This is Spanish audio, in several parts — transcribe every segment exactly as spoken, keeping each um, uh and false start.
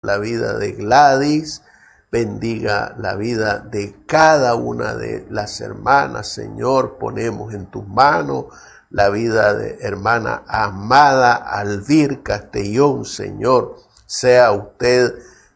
la vida de Gladys, bendiga la vida de cada una de las hermanas, Señor. Ponemos en tus manos la vida de hermana amada Alvir Castellón, Señor. Sea usted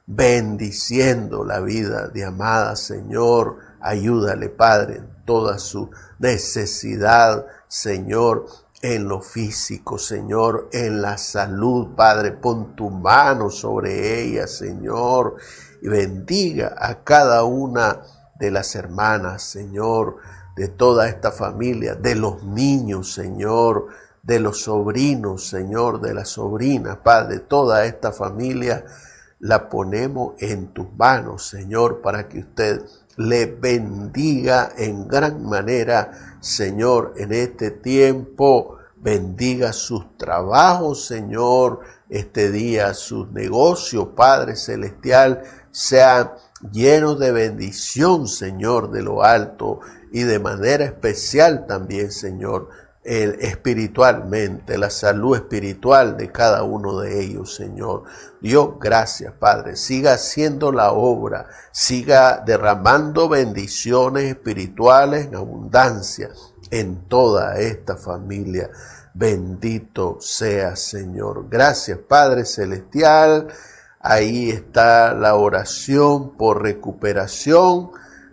bendiciendo la vida de amada, Señor. Ayúdale, Padre, en toda su necesidad, Señor, en lo físico, Señor, en la salud, Padre. Pon tu mano sobre ella, Señor, y bendiga a cada una de las hermanas, Señor, de toda esta familia, de los niños, Señor, de los sobrinos, Señor, de las sobrinas, Padre. Toda esta familia la ponemos en tus manos, Señor, para que usted le bendiga en gran manera, Señor, en este tiempo. Bendiga sus trabajos, Señor, este día, sus negocios, Padre Celestial, sean llenos de bendición, Señor, de lo alto, y de manera especial también, Señor, el, espiritualmente, la salud espiritual de cada uno de ellos, Señor. Dios, gracias, Padre. Siga haciendo la obra, siga derramando bendiciones espirituales en abundancia en toda esta familia. Bendito sea, Señor. Gracias, Padre Celestial. Ahí está la oración por recuperación.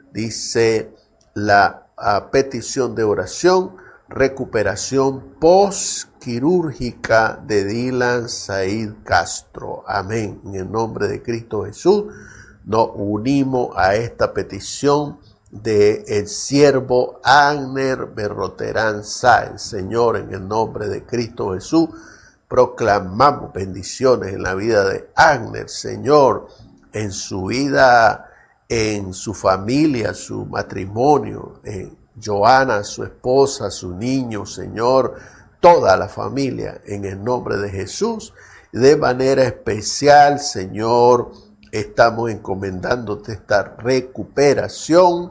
Dice la petición de oración: recuperación postquirúrgica de Dylan Said Castro. Amén. En el nombre de Cristo Jesús nos unimos a esta petición de el siervo Agner Berroterán Sáenz. Señor, en el nombre de Cristo Jesús, proclamamos bendiciones en la vida de Agner, Señor, en su vida, en su familia, su matrimonio, en Joana, su esposa, su niño, Señor, toda la familia, en el nombre de Jesús. De manera especial, Señor, estamos encomendándote esta recuperación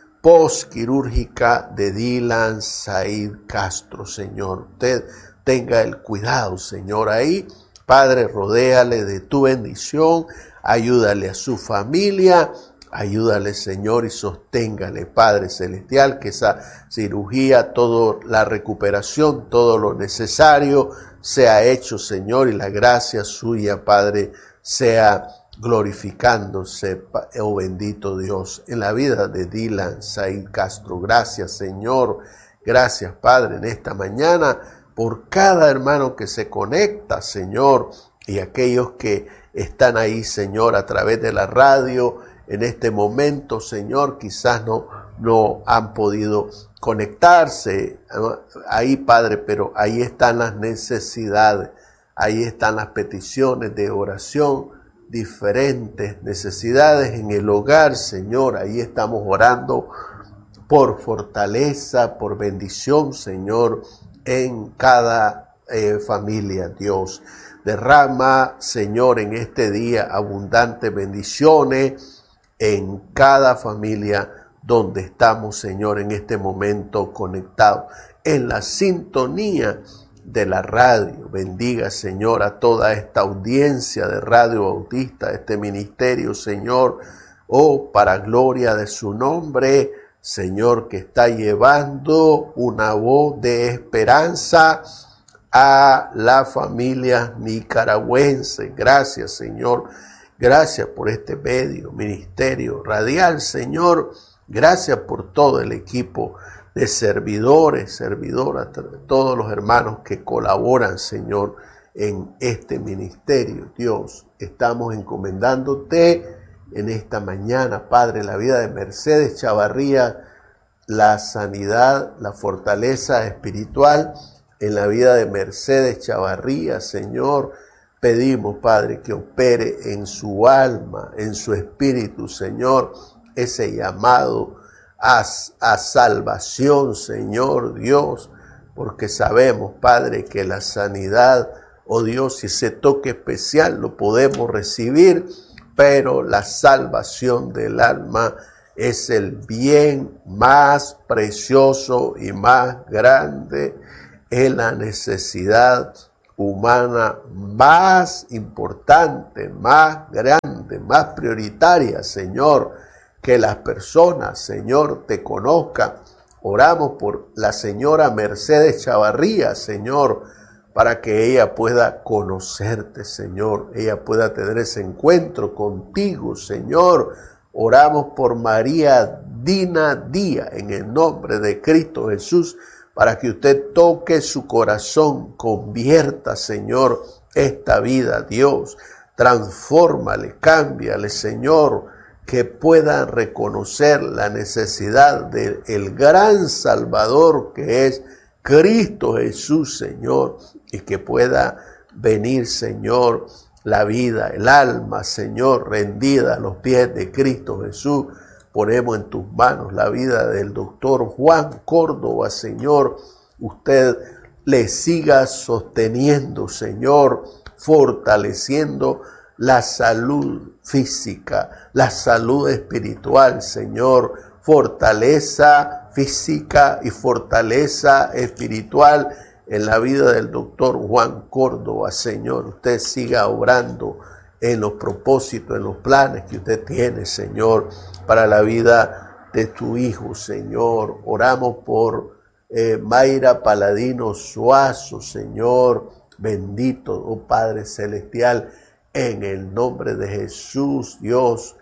postquirúrgica de Dylan Said Castro, Señor. Usted tenga el cuidado, Señor, ahí. Padre, rodéale de tu bendición, ayúdale a su familia, ayúdale, Señor, y sosténgale, Padre Celestial, que esa cirugía, toda la recuperación, todo lo necesario sea hecho, Señor, y la gracia suya, Padre, sea glorificándose, oh bendito Dios, en la vida de Dylan Said Castro. Gracias, Señor. Gracias, Padre, en esta mañana por cada hermano que se conecta, Señor, y aquellos que están ahí, Señor, a través de la radio. En este momento, Señor, quizás no, no han podido conectarse ahí, Padre, pero ahí están las necesidades, ahí están las peticiones de oración, diferentes necesidades en el hogar, Señor. Ahí estamos orando por fortaleza, por bendición, Señor, en cada eh, familia, Dios. Derrama, Señor, en este día abundantes bendiciones en cada familia donde estamos, Señor, en este momento conectados, en la sintonía de la radio. Bendiga, Señor, a toda esta audiencia de Radio Bautista, este ministerio, Señor, oh, para gloria de su nombre, Señor, que está llevando una voz de esperanza a la familia nicaragüense. Gracias, Señor. Gracias por este medio, ministerio radial, Señor. Gracias por todo el equipo de servidores, servidoras, todos los hermanos que colaboran, Señor, en este ministerio. Dios, estamos encomendándote en esta mañana, Padre, la vida de Mercedes Chavarría, la sanidad, la fortaleza espiritual en la vida de Mercedes Chavarría, Señor. Pedimos, Padre, que opere en su alma, en su espíritu, Señor, ese llamado a, a salvación, Señor Dios, porque sabemos, Padre, que la sanidad, oh Dios, y ese toque especial lo podemos recibir, pero la salvación del alma es el bien más precioso y más grande. En la necesidad humana más importante, más grande, más prioritaria, Señor, que las personas, Señor, te conozcan. Oramos por la señora Mercedes Chavarría, Señor, para que ella pueda conocerte, Señor, ella pueda tener ese encuentro contigo, Señor. Oramos por María Dina Díaz, en el nombre de Cristo Jesús, para que usted toque su corazón, convierta, Señor, esta vida, Dios, transfórmale, cámbiale, Señor, que puedan reconocer la necesidad del gran Salvador que es Cristo Jesús, Señor, y que pueda venir, Señor, la vida, el alma, Señor, rendida a los pies de Cristo Jesús. Ponemos en tus manos la vida del doctor Juan Córdoba, Señor. Usted le siga sosteniendo, Señor, fortaleciendo la salud física, la salud espiritual, Señor. Fortaleza física y fortaleza espiritual en la vida del doctor Juan Córdoba, Señor. Usted siga obrando en los propósitos, en los planes que usted tiene, Señor, para la vida de tu hijo, Señor. Oramos por eh, Mayra Paladino Suazo, Señor, bendito, oh Padre Celestial, en el nombre de Jesús, Dios.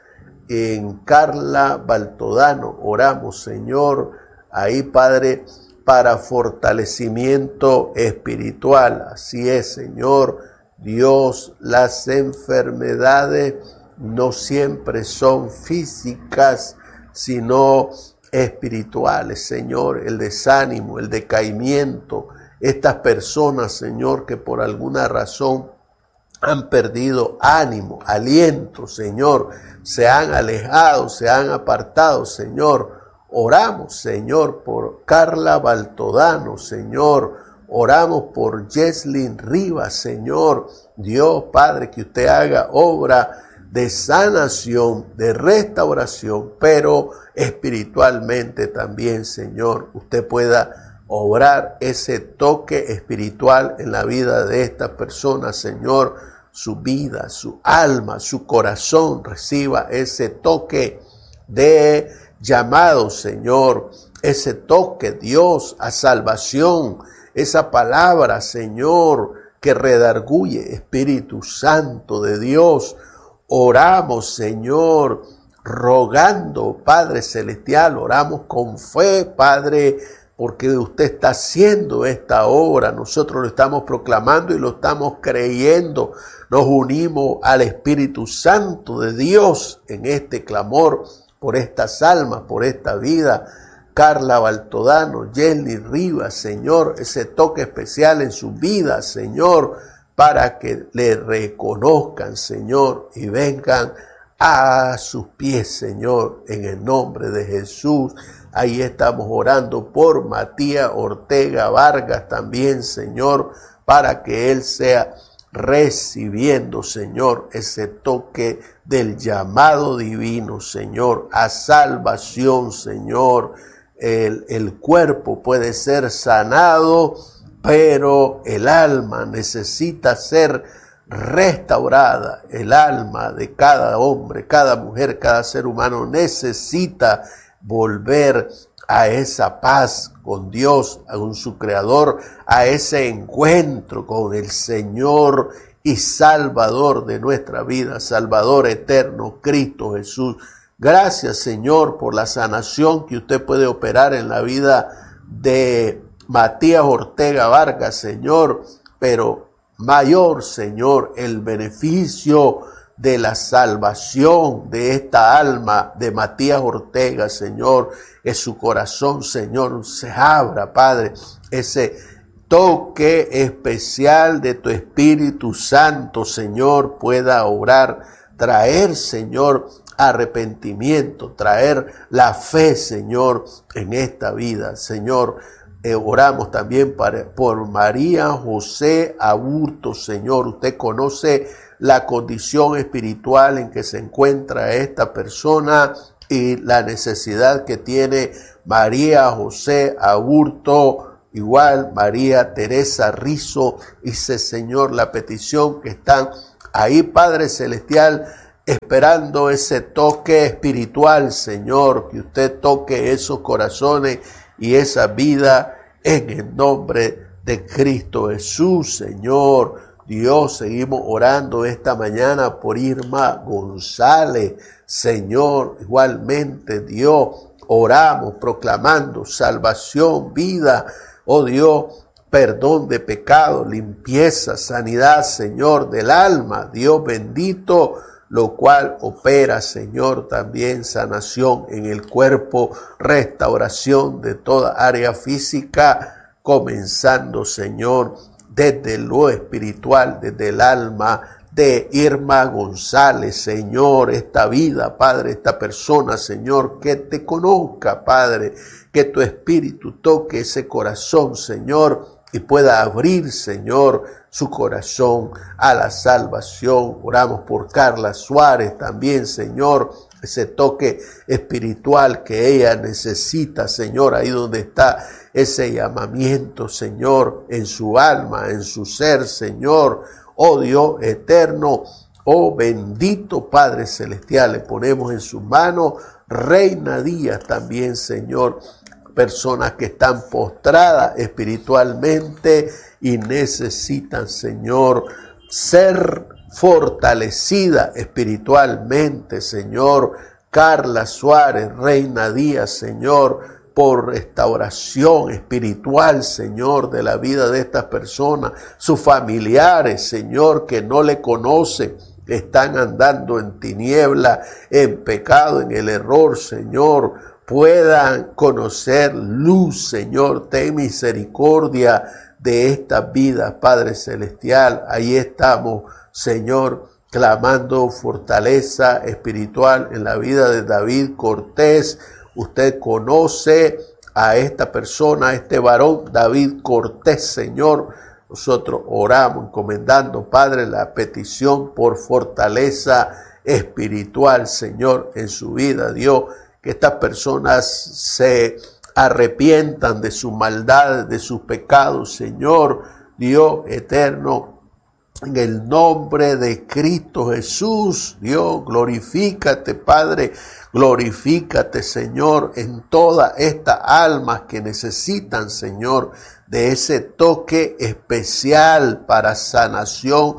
En Carla Baltodano oramos, Señor, ahí, Padre, para fortalecimiento espiritual. Así es, Señor, Dios, las enfermedades no siempre son físicas, sino espirituales, Señor. El desánimo, el decaimiento, estas personas, Señor, que por alguna razón han perdido ánimo, aliento, Señor, se han alejado, se han apartado, Señor. Oramos, Señor, por Carla Baltodano, Señor. Oramos por Yeslin Rivas, Señor. Dios, Padre, que usted haga obra de sanación, de restauración, pero espiritualmente también, Señor. Usted pueda obrar ese toque espiritual en la vida de esta persona, Señor. Su vida, su alma, su corazón reciba ese toque de llamado, Señor. Ese toque, Dios, a salvación. Esa palabra, Señor, que redarguye, Espíritu Santo de Dios. Oramos, Señor, rogando, Padre Celestial, oramos con fe, Padre, porque usted está haciendo esta obra. Nosotros lo estamos proclamando y lo estamos creyendo. Nos unimos al Espíritu Santo de Dios en este clamor por estas almas, por esta vida. Carla Baltodano, Yesli Rivas, Señor, ese toque especial en su vida, Señor, para que le reconozcan, Señor, y vengan a sus pies, Señor, en el nombre de Jesús. Ahí estamos orando por Matías Ortega Vargas también, Señor, para que él sea recibiendo, Señor, ese toque del llamado divino, Señor, a salvación, Señor. El, el cuerpo puede ser sanado, pero el alma necesita ser restaurada. El alma de cada hombre, cada mujer, cada ser humano necesita volver a esa paz con Dios, con su Creador, a ese encuentro con el Señor y Salvador de nuestra vida, Salvador eterno, Cristo Jesús. Gracias, Señor, por la sanación que usted puede operar en la vida de Matías Ortega Vargas, Señor, pero mayor, Señor, el beneficio de la salvación de esta alma de Matías Ortega, Señor, que su corazón, Señor, se abra, Padre, ese toque especial de tu Espíritu Santo, Señor, pueda obrar, traer, Señor, arrepentimiento, traer la fe, Señor, en esta vida, Señor. Eh, oramos también para, por María José Aburto, Señor. Usted conoce la condición espiritual en que se encuentra esta persona y la necesidad que tiene María José Aburto igual María Teresa Rizo, dice, Señor, la petición que están ahí, Padre Celestial, esperando ese toque espiritual, Señor, que usted toque esos corazones y esa vida en el nombre de Cristo Jesús, Señor. Dios, seguimos orando esta mañana por Irma González, Señor, igualmente, Dios, oramos proclamando salvación, vida, oh Dios, perdón de pecado, limpieza, sanidad, Señor, del alma, Dios bendito, lo cual opera, Señor, también sanación en el cuerpo, restauración de toda área física, comenzando, Señor, desde lo espiritual, desde el alma de Irma González, Señor, esta vida, Padre, esta persona, Señor, que te conozca, Padre, que tu espíritu toque ese corazón, Señor, y pueda abrir, Señor, su corazón a la salvación. Oramos por Carla Suárez también, Señor, ese toque espiritual que ella necesita, Señor, ahí donde está ese llamamiento, Señor, en su alma, en su ser, Señor, oh Dios eterno, oh bendito Padre Celestial, le ponemos en sus manos, Reina Díaz también, Señor, personas que están postradas espiritualmente y necesitan, Señor, ser fortalecida espiritualmente, Señor. Carla Suárez, Reina Díaz, Señor, por restauración espiritual, Señor, de la vida de estas personas, sus familiares, Señor, que no le conocen, están andando en tiniebla, en pecado, en el error, Señor, puedan conocer luz, Señor, ten misericordia de estas vidas, Padre Celestial. Ahí estamos, Señor, clamando fortaleza espiritual en la vida de David Cortés. Usted conoce a esta persona, a este varón, David Cortés, Señor. Nosotros oramos encomendando, Padre, la petición por fortaleza espiritual, Señor, en su vida, Dios. Que estas personas se arrepientan de su maldad, de sus pecados, Señor, Dios eterno, en el nombre de Cristo Jesús. Dios, glorifícate, Padre, glorifícate, Señor, en todas estas almas que necesitan, Señor, de ese toque especial para sanación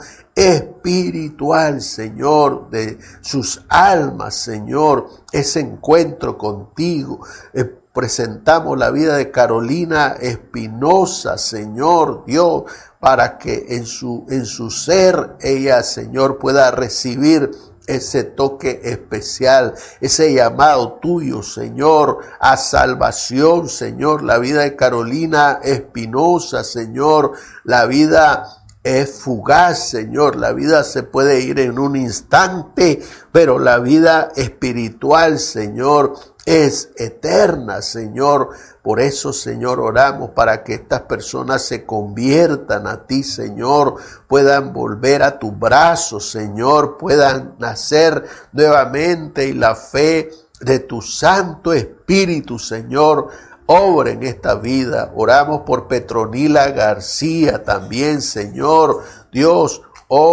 espiritual, Señor, de sus almas, Señor, ese encuentro contigo. Eh, presentamos la vida de Carolina Espinosa, Señor, Dios, para que en su, en su ser ella, Señor, pueda recibir ese toque especial, ese llamado tuyo, Señor, a salvación, Señor. La vida de Carolina Espinosa, Señor, la vida es fugaz, Señor. La vida se puede ir en un instante, pero la vida espiritual, Señor, es eterna, Señor. Por eso, Señor, oramos para que estas personas se conviertan a ti, Señor, puedan volver a tus brazos, Señor, puedan nacer nuevamente y la fe de tu Santo Espíritu, Señor, obra en esta vida. Oramos por Petronila García también, Señor. Dios,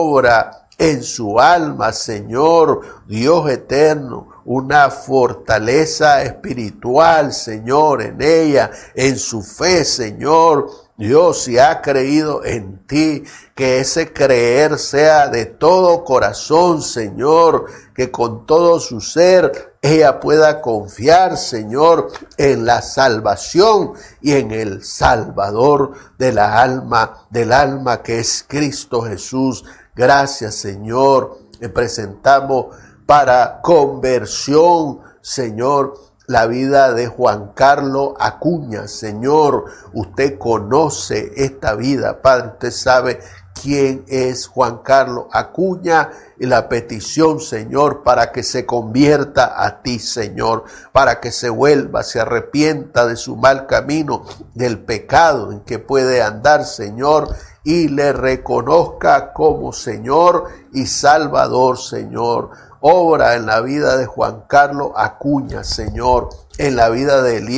obra en su alma, Señor, Dios eterno, una fortaleza espiritual, Señor, en ella, en su fe, Señor. Dios, si ha creído en ti, que ese creer sea de todo corazón, Señor, que con todo su ser ella pueda confiar, Señor, en la salvación y en el Salvador de la alma, del alma que es Cristo Jesús. Gracias, Señor. Le presentamos para conversión, Señor, la vida de Juan Carlos Acuña. Señor, usted conoce esta vida, Padre. Usted sabe quién es Juan Carlos Acuña y la petición, Señor, para que se convierta a ti, Señor, para que se vuelva, se arrepienta de su mal camino, del pecado en que puede andar, Señor, y le reconozca como Señor y Salvador, Señor. Obra en la vida de Juan Carlos Acuña, Señor, en la vida de Eliet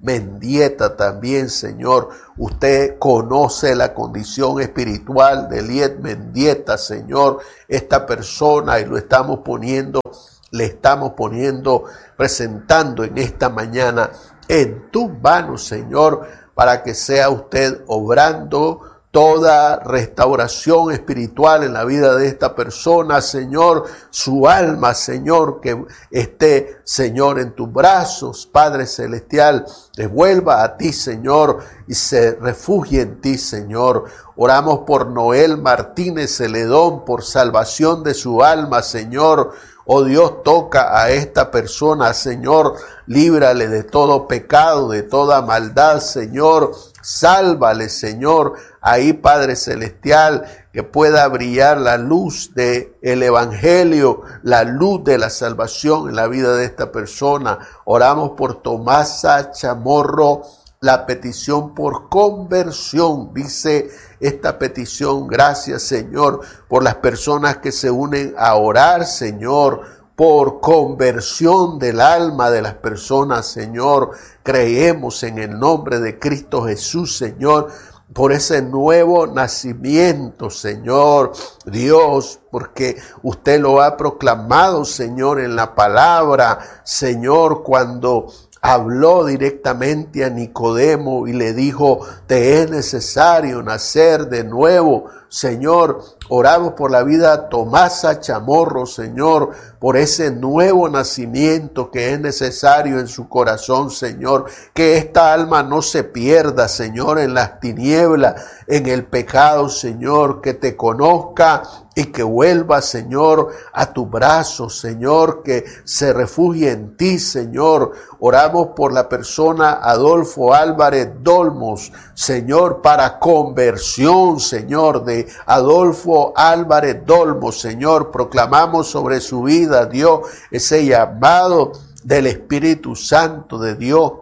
Mendieta también, Señor. Usted conoce la condición espiritual de Eliet Mendieta, Señor. Esta persona, y lo estamos poniendo, le estamos poniendo, presentando en esta mañana en tus manos, Señor, para que sea usted obrando toda restauración espiritual en la vida de esta persona, Señor, su alma, Señor, que esté, Señor, en tus brazos, Padre Celestial, devuelva a ti, Señor, y se refugie en ti, Señor. Oramos por Noel Martínez Celedón, por salvación de su alma, Señor. Oh Dios, toca a esta persona, Señor, líbrale de todo pecado, de toda maldad, Señor. Sálvale, Señor, ahí, Padre Celestial, que pueda brillar la luz del Evangelio, la luz de la salvación en la vida de esta persona. Oramos por Tomasa Chamorro, la petición por conversión. Dice esta petición: gracias, Señor, por las personas que se unen a orar, Señor, por conversión del alma de las personas, Señor. Creemos en el nombre de Cristo Jesús, Señor, por ese nuevo nacimiento, Señor Dios, porque usted lo ha proclamado, Señor, en la palabra, Señor, cuando habló directamente a Nicodemo y le dijo: te es necesario nacer de nuevo. Señor, oramos por la vida de Tomasa Chamorro, Señor, por ese nuevo nacimiento que es necesario en su corazón, Señor. Que esta alma no se pierda, Señor, en las tinieblas, en el pecado, Señor. Que te conozca y que vuelva, Señor, a tu brazo, Señor, que se refugie en ti, Señor. Oramos por la persona Adolfo Álvarez Dolmos, Señor, para conversión, Señor, de Adolfo Álvarez Dolmos, Señor. Proclamamos sobre su vida, Dios, ese llamado del Espíritu Santo de Dios,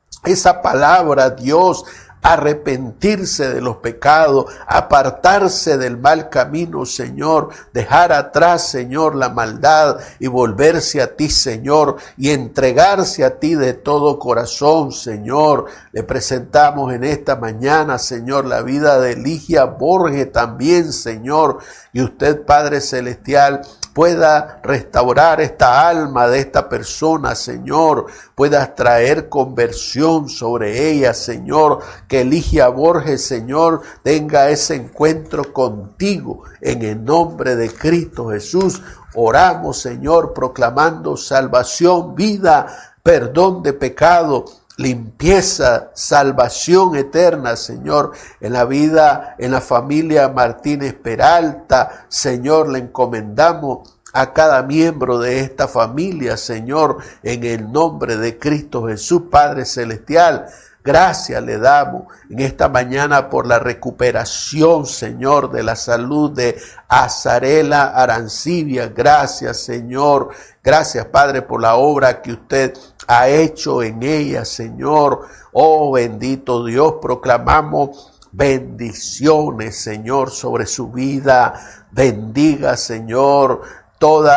esa palabra, Dios, arrepentirse de los pecados, apartarse del mal camino, Señor, dejar atrás, Señor, la maldad y volverse a ti, Señor, y entregarse a ti de todo corazón, Señor. Le presentamos en esta mañana, Señor, la vida de Ligia Borges también, Señor, y usted, Padre Celestial, pueda restaurar esta alma de esta persona, Señor, puedas traer conversión sobre ella, Señor, que Ligia Borges, Señor, tenga ese encuentro contigo, en el nombre de Cristo Jesús. Oramos, Señor, proclamando salvación, vida, perdón de pecado, limpieza, salvación eterna, Señor, en la vida, en la familia Martínez Peralta, Señor, le encomendamos a cada miembro de esta familia, Señor, en el nombre de Cristo Jesús, Padre Celestial. Gracias le damos en esta mañana por la recuperación, Señor, de la salud de Azarela Arancibia. Gracias, Señor. Gracias, Padre, por la obra que usted ha hecho en ella, Señor. Oh, bendito Dios, proclamamos bendiciones, Señor, sobre su vida. Bendiga, Señor, todos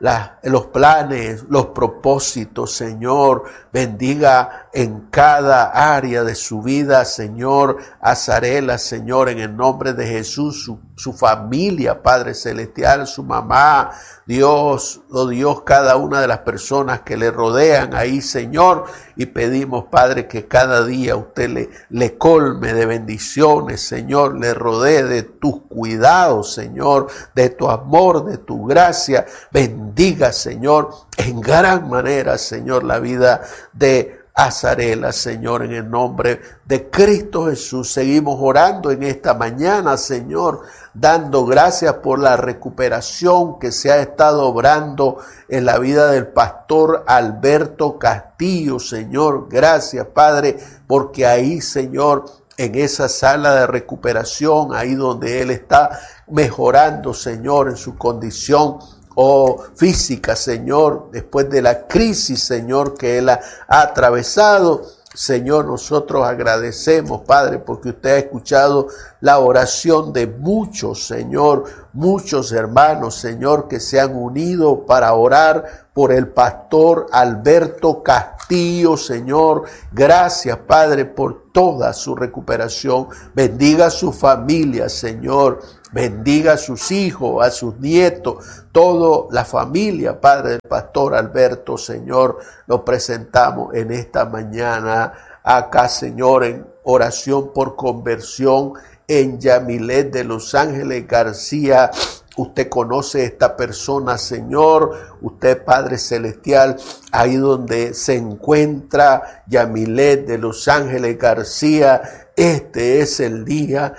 los planes, los propósitos, Señor. Bendiga en cada área de su vida, Señor, Azarela, Señor, en el nombre de Jesús, su, su familia, Padre Celestial, su mamá, Dios, oh Dios, cada una de las personas que le rodean ahí, Señor, y pedimos, Padre, que cada día usted le, le colme de bendiciones, Señor, le rodee de tus cuidados, Señor, de tu amor, de tu gracia. Bendiga, Señor, en gran manera, Señor, la vida de Azarela, Señor, en el nombre de Cristo Jesús. Seguimos orando en esta mañana, Señor, dando gracias por la recuperación que se ha estado obrando en la vida del pastor Alberto Castillo, Señor. Gracias, Padre, porque ahí, Señor, en esa sala de recuperación, ahí donde él está mejorando, Señor, en su condición oh física, Señor, después de la crisis, Señor, que él ha, ha atravesado. Señor, nosotros agradecemos, Padre, porque usted ha escuchado la oración de muchos, Señor, muchos hermanos, Señor, que se han unido para orar por el pastor Alberto Castillo, Señor. Gracias, Padre, por toda su recuperación. Bendiga a su familia, Señor. Bendiga a sus hijos, a sus nietos, toda la familia, Padre, del pastor Alberto, Señor. Lo presentamos en esta mañana acá, Señor, en oración por conversión en Yamilet de Los Ángeles García. Usted conoce a esta persona, Señor. Usted, Padre Celestial, ahí donde se encuentra Yamilet de Los Ángeles García, este es el día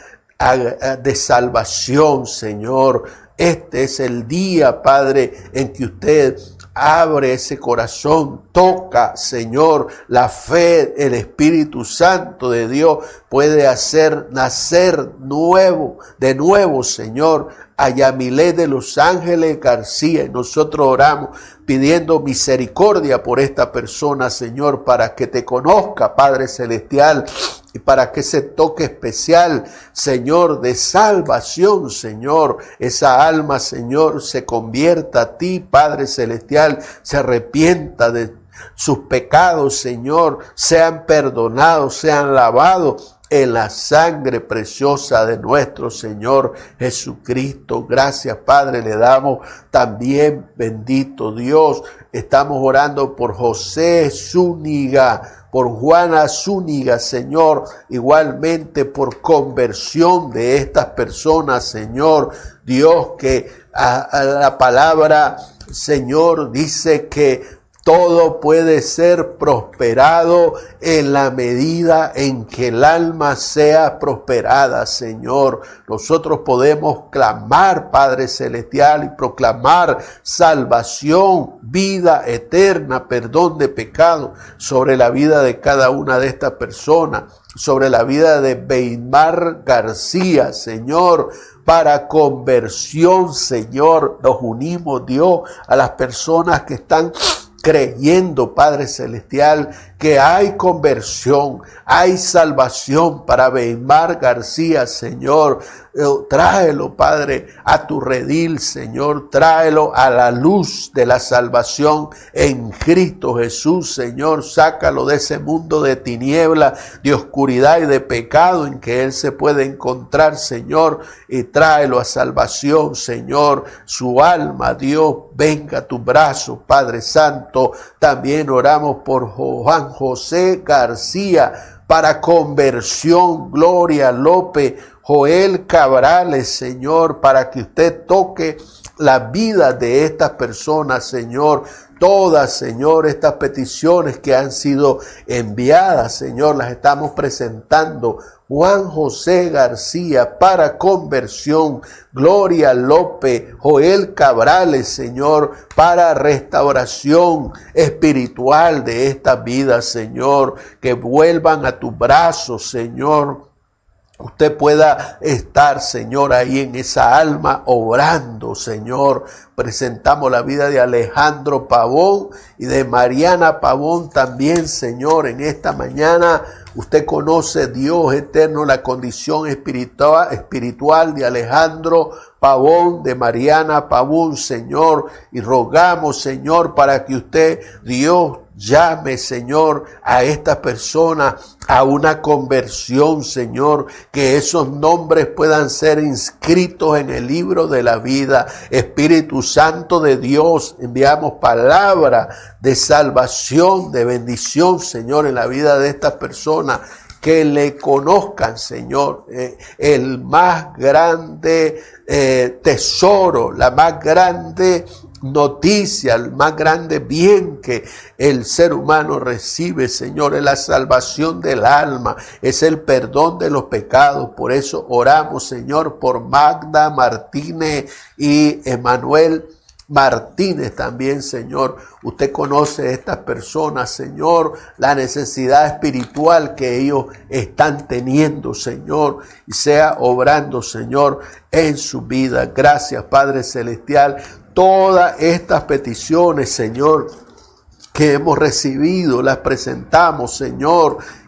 de salvación, Señor. Este es el día, Padre, en que usted abre ese corazón, toca, Señor, la fe, el Espíritu Santo de Dios puede hacer nacer nuevo, de nuevo, Señor, a Yamilet de Los Ángeles García. Y nosotros oramos pidiendo misericordia por esta persona, Señor, para que te conozca, Padre Celestial, y para que ese toque especial, Señor, de salvación, Señor, esa alma, Señor, se convierta a ti, Padre Celestial, se arrepienta de sus pecados, Señor, sean perdonados, sean lavados en la sangre preciosa de nuestro Señor Jesucristo. Gracias, Padre, le damos también, bendito Dios. Estamos orando por José Zúñiga, por Juana Zúñiga, Señor, igualmente por conversión de estas personas, Señor. Dios, que a, a la palabra, Señor, dice que todo puede ser prosperado en la medida en que el alma sea prosperada, Señor. Nosotros podemos clamar, Padre Celestial, y proclamar salvación, vida eterna, perdón de pecado sobre la vida de cada una de estas personas, sobre la vida de Weimar García, Señor, para conversión, Señor. Nos unimos, Dios, a las personas que están creyendo, Padre Celestial, que hay conversión, hay salvación para Weimar García, Señor. Tráelo, Padre, a tu redil, Señor. Tráelo a la luz de la salvación en Cristo Jesús, Señor. Sácalo de ese mundo de tiniebla, de oscuridad y de pecado en que él se puede encontrar, Señor. Y tráelo a salvación, Señor. Su alma, Dios, venga a tu brazo, Padre Santo. También oramos por Juan José García para conversión. Gloria López, Joel Cabrales, Señor, para que usted toque la vida de estas personas, Señor. Todas, Señor, estas peticiones que han sido enviadas, Señor, las estamos presentando. Juan José García para conversión. Gloria López, Joel Cabrales, Señor, para restauración espiritual de estas vidas, Señor. Que vuelvan a tu brazo, Señor. Usted pueda estar, Señor, ahí en esa alma obrando, Señor. Presentamos la vida de Alejandro Pavón y de Mariana Pavón también, Señor, en esta mañana. Usted conoce, Dios eterno, la condición espiritual, espiritual de Alejandro Pavón, de Mariana Pavón, Señor. Y rogamos, Señor, para que usted, Dios, llame, Señor, a esta persona a una conversión, Señor, que esos nombres puedan ser inscritos en el libro de la vida. Espíritu Santo de Dios, enviamos palabra de salvación, de bendición, Señor, en la vida de estas personas. Que le conozcan, Señor, eh, el más grande eh, tesoro, la más grande noticia, el más grande bien que el ser humano recibe, Señor, es la salvación del alma, es el perdón de los pecados. Por eso oramos, Señor, por Magda Martínez y Emanuel Martínez también, Señor. Usted conoce a estas personas, Señor, la necesidad espiritual que ellos están teniendo, Señor, y sea obrando, Señor, en su vida. Gracias, Padre Celestial. Todas estas peticiones, Señor, que hemos recibido, las presentamos, Señor,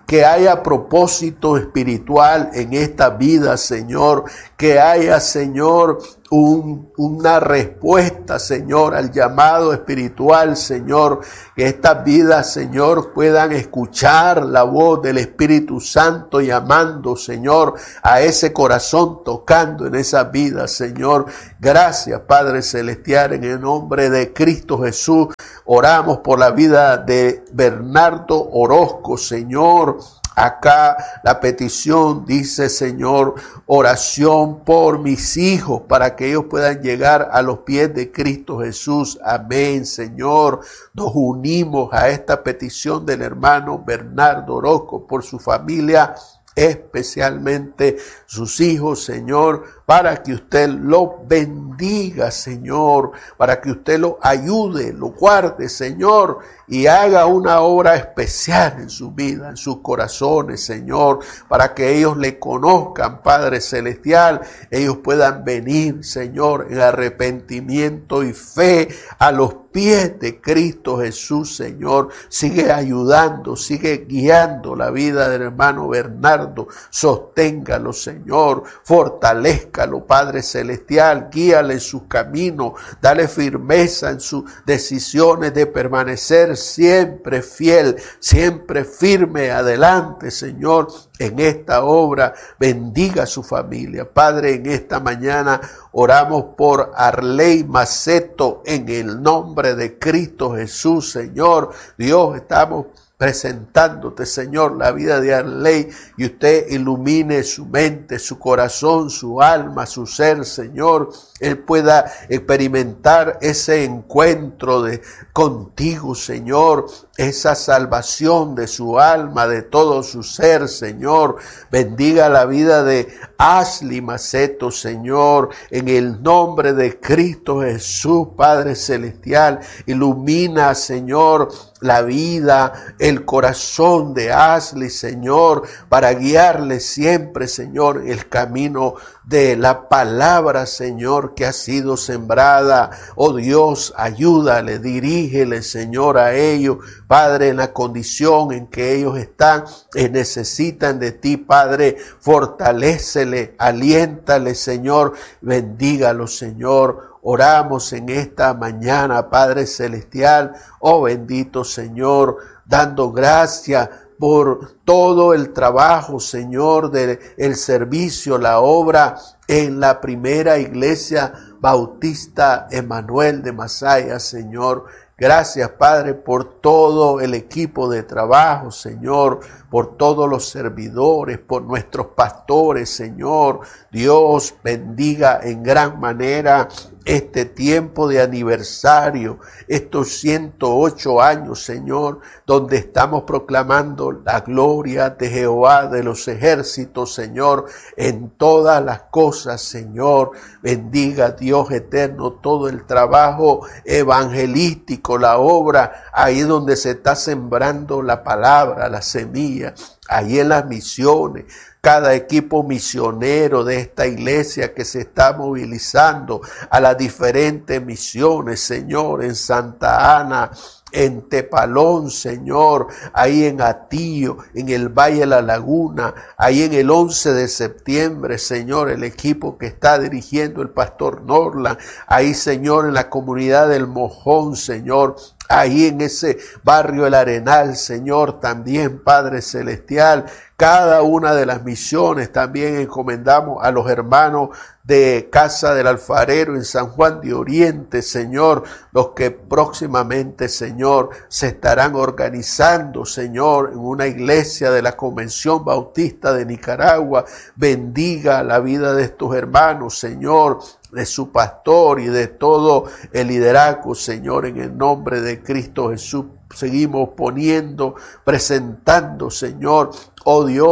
que haya propósito espiritual en esta vida, Señor, que haya, Señor, un, una respuesta, Señor, al llamado espiritual, Señor, que estas vidas, Señor, puedan escuchar la voz del Espíritu Santo llamando, Señor, a ese corazón, tocando en esa vida, Señor. Gracias, Padre Celestial, en el nombre de Cristo Jesús, oramos por la vida de Bernardo Orozco, Señor. Acá la petición dice, Señor, oración por mis hijos para que ellos puedan llegar a los pies de Cristo Jesús. Amén, Señor. Nos unimos a esta petición del hermano Bernardo Orozco por su familia, especialmente sus hijos, Señor, para que usted lo bendiga, Señor, para que usted lo ayude, lo guarde, Señor, y haga una obra especial en su vida, en sus corazones, Señor, para que ellos le conozcan, Padre Celestial, ellos puedan venir, Señor, en arrepentimiento y fe a los pies de Cristo Jesús, Señor. Sigue ayudando, sigue guiando la vida del hermano Bernardo, sosténgalo, Señor, fortalezcalo, Padre Celestial, guíale en sus caminos, dale firmeza en sus decisiones de permanecer siempre fiel, siempre firme adelante, Señor, en esta obra. Bendiga a su familia. Padre, en esta mañana oramos por Arley Maceto en el nombre de Cristo Jesús, Señor. Dios, estamos presentándote, Señor, la vida de Arley, y usted ilumine su mente, su corazón, su alma, su ser, Señor. Él pueda experimentar ese encuentro de contigo, Señor, esa salvación de su alma, de todo su ser, Señor. Bendiga la vida de Ashley Maceto, Señor, en el nombre de Cristo Jesús, Padre Celestial. Ilumina, Señor, la vida, el corazón de Ashley, Señor, para guiarle siempre, Señor, el camino de la palabra, Señor, que ha sido sembrada. Oh Dios, ayúdale, dirígele, Señor, a ellos, Padre, en la condición en que ellos están, y necesitan de ti, Padre. Fortalécele, aliéntale, Señor, bendígalo, Señor. Oramos en esta mañana, Padre Celestial, oh bendito Señor, dando gracias por todo el trabajo, Señor, del el servicio, la obra en la primera iglesia bautista Emanuel de Masaya, Señor. Gracias, Padre, por todo el equipo de trabajo, Señor, por todos los servidores, por nuestros pastores, Señor. Dios bendiga en gran manera este tiempo de aniversario, estos ciento ocho años, Señor, donde estamos proclamando la gloria de Jehová de los ejércitos, Señor, en todas las cosas, Señor. Bendiga, Dios eterno, todo el trabajo evangelístico, la obra, ahí donde se está sembrando la palabra, la semilla, ahí en las misiones. Cada equipo misionero de esta iglesia que se está movilizando a las diferentes misiones, Señor, en Santa Ana, en Tepalón, Señor, ahí en Atillo, en el Valle de la Laguna, ahí en el once de septiembre, Señor, el equipo que está dirigiendo el pastor Norland, ahí, Señor, en la comunidad del Mojón, Señor, ahí en ese barrio El Arenal, Señor, también, Padre Celestial, cada una de las misiones también encomendamos a los hermanos de Casa del Alfarero en San Juan de Oriente, Señor, los que próximamente, Señor, se estarán organizando, Señor, en una iglesia de la Convención Bautista de Nicaragua. Bendiga la vida de estos hermanos, Señor, de su pastor y de todo el liderazgo, Señor, en el nombre de Cristo Jesús. Seguimos poniendo, presentando, Señor, oh Dios,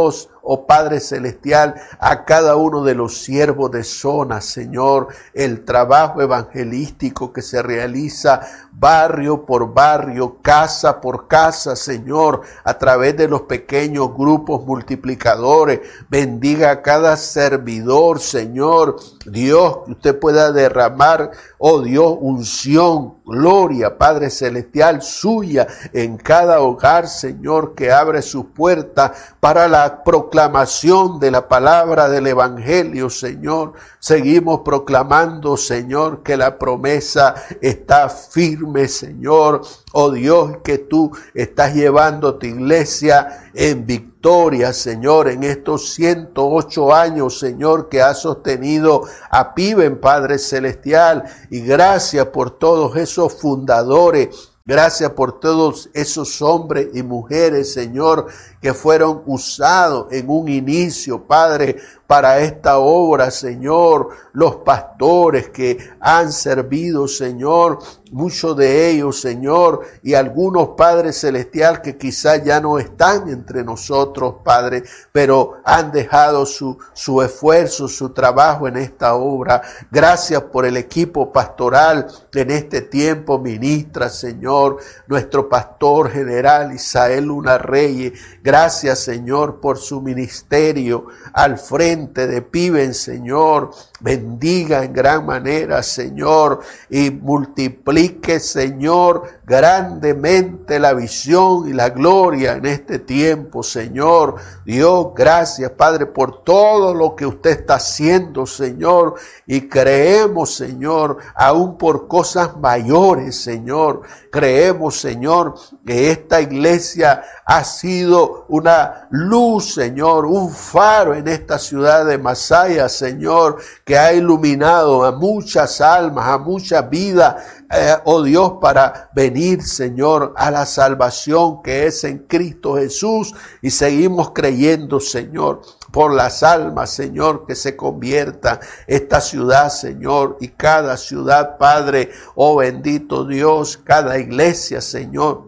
oh Padre Celestial, a cada uno de los siervos de zona, Señor, el trabajo evangelístico que se realiza barrio por barrio, casa por casa, Señor, a través de los pequeños grupos multiplicadores. Bendiga a cada servidor, Señor. Dios, que usted pueda derramar, oh Dios, unción, gloria, Padre Celestial, suya en cada hogar, Señor, que abre sus puertas para la proclamación de la palabra del Evangelio, Señor. Seguimos proclamando, Señor, que la promesa está firme, Señor. Oh Dios, que tú estás llevando tu iglesia en victoria, Señor, en estos ciento ocho años, Señor, que has sostenido a Piven, Padre Celestial. Y gracias por todos esos fundadores. Gracias por todos esos hombres y mujeres, Señor, que fueron usados en un inicio, Padre, para esta obra, Señor. Los pastores que han servido, Señor, muchos de ellos, Señor, y algunos, Padre Celestial, que quizás ya no están entre nosotros, Padre, pero han dejado su, su esfuerzo, su trabajo en esta obra. Gracias por el equipo pastoral que en este tiempo ministra, Señor, nuestro pastor general Isael Luna Reyes. Gracias, Señor, por su ministerio al frente de Piven, Señor. Bendiga en gran manera, Señor, y multiplique, Señor, grandemente la visión y la gloria en este tiempo, Señor. Dios, gracias, Padre, por todo lo que usted está haciendo, Señor, y creemos, Señor, aún por cosas mayores, Señor. Creemos, Señor, que esta iglesia ha sido una luz, Señor, un faro en esta ciudad de Masaya, Señor, que ha iluminado a muchas almas, a muchas vidas, eh, oh Dios, para venir, Señor, a la salvación que es en Cristo Jesús. Y seguimos creyendo, Señor, por las almas, Señor, que se convierta esta ciudad, Señor, y cada ciudad, Padre, oh bendito Dios, cada iglesia, Señor,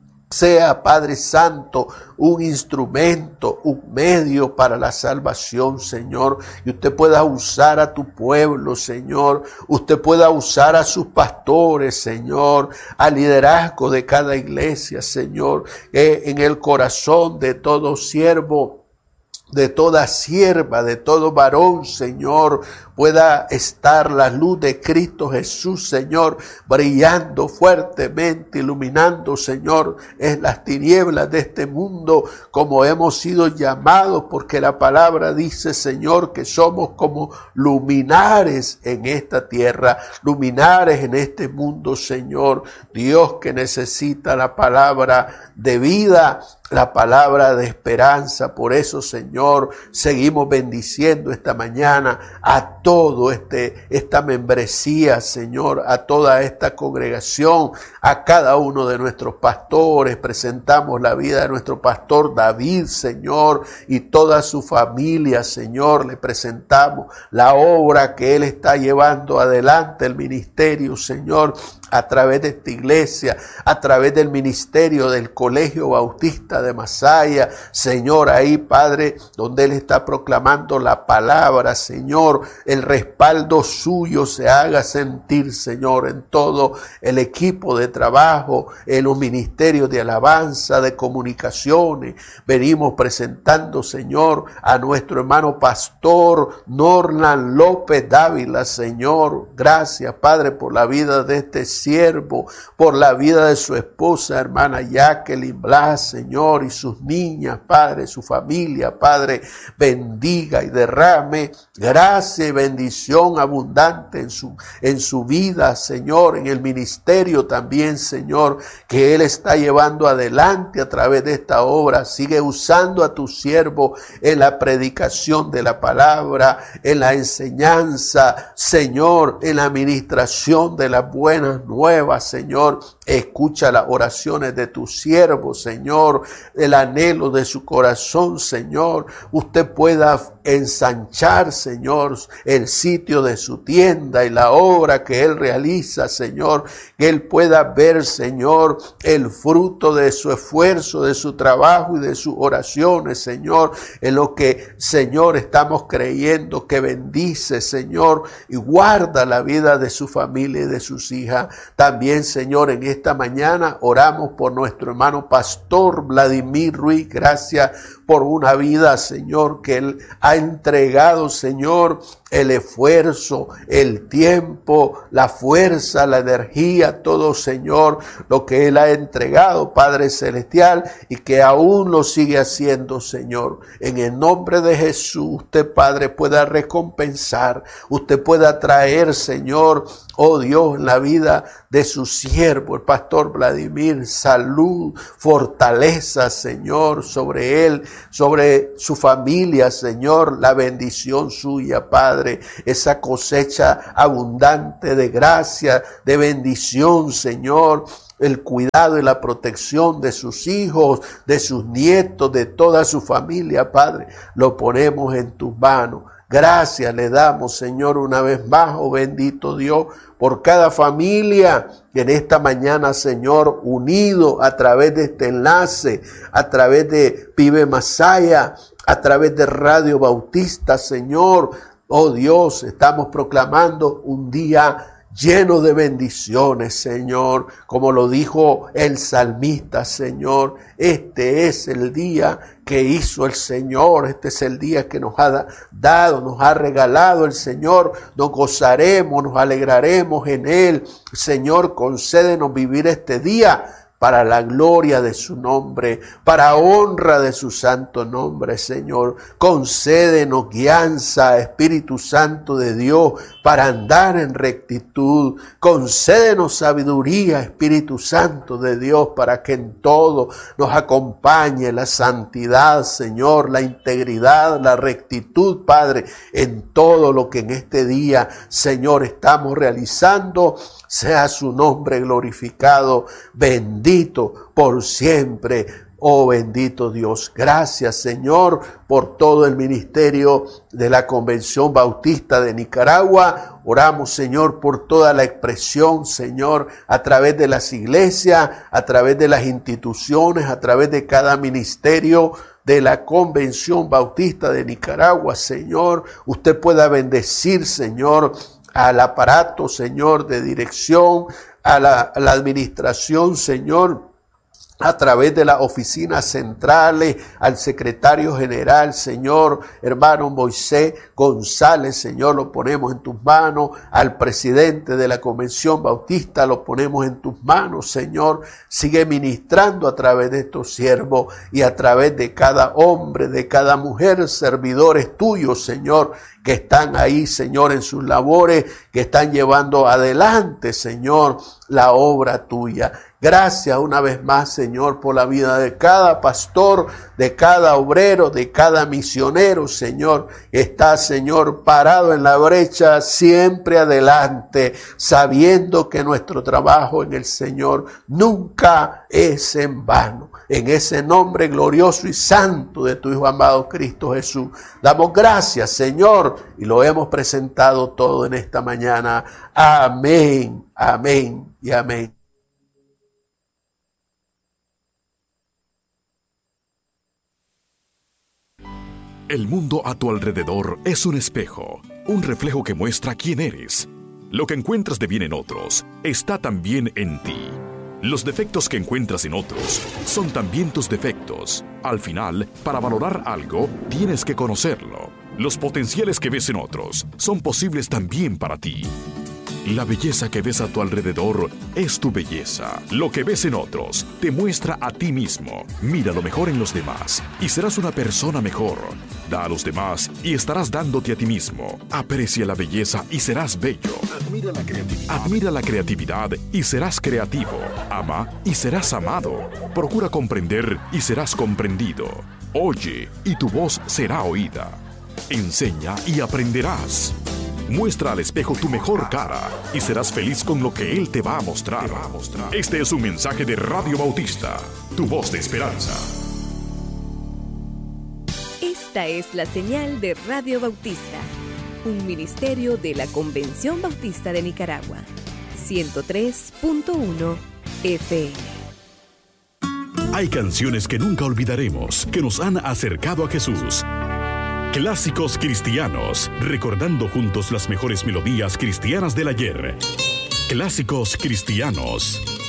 sea, Padre Santo, un instrumento, un medio para la salvación, Señor. Y usted pueda usar a tu pueblo, Señor. Usted pueda usar a sus pastores, Señor. Al liderazgo de cada iglesia, Señor. Eh, en el corazón de todo siervo, de toda sierva, de todo varón, Señor, pueda estar la luz de Cristo Jesús, Señor, brillando fuertemente, iluminando, Señor, en las tinieblas de este mundo, como hemos sido llamados, porque la palabra dice, Señor, que somos como luminares en esta tierra, luminares en este mundo, Señor. Dios, que necesita la palabra de vida, la palabra de esperanza. Por eso, Señor, seguimos bendiciendo esta mañana a todo este, esta membresía, Señor, a toda esta congregación, a cada uno de nuestros pastores. Presentamos la vida de nuestro pastor David, Señor, y toda su familia, Señor. Le presentamos la obra que él está llevando adelante, el ministerio, Señor, a través de esta iglesia, a través del ministerio del Colegio Bautista de Masaya, Señor, ahí, Padre, donde él está proclamando la palabra, Señor, el respaldo suyo se haga sentir, Señor, en todo el equipo de trabajo, en los ministerios de alabanza, de comunicaciones. Venimos presentando, Señor, a nuestro hermano pastor Norlan López Dávila, Señor. Gracias, Padre, por la vida de este siervo, por la vida de su esposa, hermana Jacqueline Blas, Señor, y sus niñas, Padre, su familia, Padre. Bendiga y derrame gracia y bendición abundante en su, en su vida, Señor, en el ministerio también, Señor, que él está llevando adelante a través de esta obra. Sigue usando a tu siervo en la predicación de la palabra, en la enseñanza, Señor, en la administración de las buenas nuevas, Señor. Escucha las oraciones de tu siervo, Señor, el anhelo de su corazón, Señor. Usted pueda ensanchar, Señor, el sitio de su tienda y la obra que Él realiza, Señor, que Él pueda ver, Señor, el fruto de su esfuerzo, de su trabajo y de sus oraciones, Señor, en lo que, Señor, estamos creyendo que bendice, Señor, y guarda la vida de su familia y de sus hijas. También, Señor, en esta mañana oramos por nuestro hermano pastor Vladimir Ruiz. Gracias por una vida, Señor, que Él ha entregado, Señor, el esfuerzo, el tiempo, la fuerza, la energía, todo, Señor, lo que Él ha entregado, Padre Celestial, y que aún lo sigue haciendo, Señor. En el nombre de Jesús, usted, Padre, pueda recompensar, usted pueda traer, Señor, oh Dios, en la vida de su siervo, el pastor Vladimir, salud, fortaleza, Señor, sobre él, sobre su familia, Señor, la bendición suya, Padre, esa cosecha abundante de gracia, de bendición, Señor, el cuidado y la protección de sus hijos, de sus nietos, de toda su familia, Padre, lo ponemos en tus manos. Gracias le damos, Señor, una vez más, oh bendito Dios, por cada familia que en esta mañana, Señor, unido a través de este enlace, a través de Pibe Masaya, a través de Radio Bautista, Señor, oh Dios, estamos proclamando un día lleno de bendiciones, Señor, como lo dijo el salmista, Señor. Este es el día que hizo el Señor, este es el día que nos ha dado, nos ha regalado el Señor. Nos gozaremos, nos alegraremos en Él. Señor, concédenos vivir este día para la gloria de su nombre, para honra de su santo nombre, Señor. Concédenos guianza, Espíritu Santo de Dios, para andar en rectitud. Concédenos sabiduría, Espíritu Santo de Dios, para que en todo nos acompañe la santidad, Señor, la integridad, la rectitud, Padre, en todo lo que en este día, Señor, estamos realizando. Sea su nombre glorificado, bendito por siempre. Oh bendito Dios, gracias, Señor, por todo el ministerio de la Convención Bautista de Nicaragua. Oramos, Señor, por toda la expresión, Señor, a través de las iglesias, a través de las instituciones, a través de cada ministerio de la Convención Bautista de Nicaragua, Señor. Usted pueda bendecir, Señor, al aparato, Señor, de dirección, a la, a la administración, Señor, a través de las oficinas centrales, al secretario general, Señor, hermano Moisés González, Señor, lo ponemos en tus manos, al presidente de la Convención Bautista, lo ponemos en tus manos, Señor. Sigue ministrando a través de estos siervos y a través de cada hombre, de cada mujer, servidores tuyos, Señor, que están ahí, Señor, en sus labores, que están llevando adelante, Señor, la obra tuya. Gracias una vez más, Señor, por la vida de cada pastor, de cada obrero, de cada misionero, Señor. Está, Señor, parado en la brecha, siempre adelante, sabiendo que nuestro trabajo en el Señor nunca es en vano. En ese nombre glorioso y santo de tu Hijo amado Cristo Jesús, damos gracias, Señor, y lo hemos presentado todo en esta mañana. Amén, amén y amén. El mundo a tu alrededor es un espejo, un reflejo que muestra quién eres. Lo que encuentras de bien en otros está también en ti. Los defectos que encuentras en otros son también tus defectos. Al final, para valorar algo, tienes que conocerlo. Los potenciales que ves en otros son posibles también para ti. La belleza que ves a tu alrededor es tu belleza. Lo que ves en otros te muestra a ti mismo. Mira lo mejor en los demás y serás una persona mejor. Da a los demás y estarás dándote a ti mismo. Aprecia la belleza y serás bello. Admira la creatividad. Admira la creatividad y serás creativo. Ama y serás amado. Procura comprender y serás comprendido. Oye y tu voz será oída. Enseña y aprenderás. Muestra al espejo tu mejor cara y serás feliz con lo que Él te va a mostrar. Va a mostrar. Este es un mensaje de Radio Bautista, tu voz de esperanza. Este Esta es la señal de Radio Bautista, un ministerio de la Convención Bautista de Nicaragua, ciento tres punto uno F M. Hay canciones que nunca olvidaremos, que nos han acercado a Jesús. Clásicos cristianos, recordando juntos las mejores melodías cristianas del ayer. Clásicos cristianos.